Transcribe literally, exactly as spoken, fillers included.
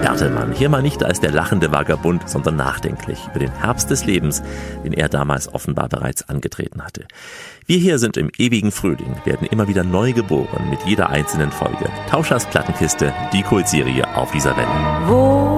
Hertelmann. Hier mal nicht als der lachende Vagabund, sondern nachdenklich über den Herbst des Lebens, den er damals offenbar bereits angetreten hatte. Wir hier sind im ewigen Frühling, werden immer wieder neu geboren mit jeder einzelnen Folge. Tauschers Plattenkiste, die Kultserie auf dieser Welle. Wo